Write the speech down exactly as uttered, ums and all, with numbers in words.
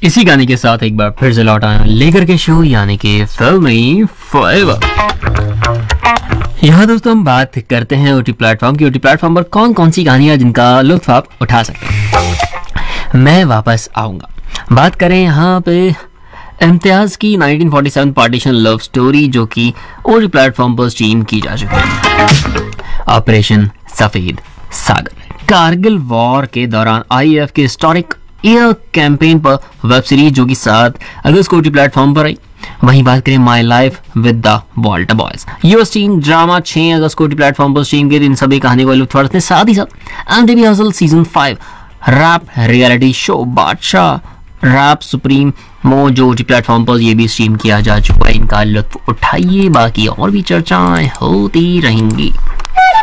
इसी गाने के साथ एक बार फिर से लौट आया लेकर के शो यानी कि फिल्मी फॉरएवर। यहाँ दोस्तों हम बात करते हैं ओटी प्लेटफॉर्म की। ओटी प्लेटफॉर्म पर कौन कौन सी गानियां जिनका लुत्फ आप उठा सकते हैं। मैं वापस आऊंगा। बात करें यहाँ पे इम्तियाज की nineteen forty seven partition love story जो कि ओटी प्लेटफॉर्म पर स्ट्रीम की जा चुकी है। ऑपरेशन सफेद सागर कारगिल वॉर के दौरान आईएएफ के हिस्टोरिक एयर कैंपेन पर वेब सीरीज जो कि सात अगस्त को ओटी प्लेटफॉर्म पर आई। वहीं बात करें my life with the Walter boys US team drama छह अगस्त को ओटी प्लेटफॉर्म पर स्ट्रीम की। इन सभी कहानी को लुत्फ उठाते हैं। साथ ही साथ MTV hustle season five rap reality show बादशाह रैप सुप्रीम मो जो ओटी प्लेटफॉर्म पर ये भी स्ट्रीम किया जा चुका है। इनका लुत्फ उठाइए। बाकी और भी चर्चाएं होती रहेंगी।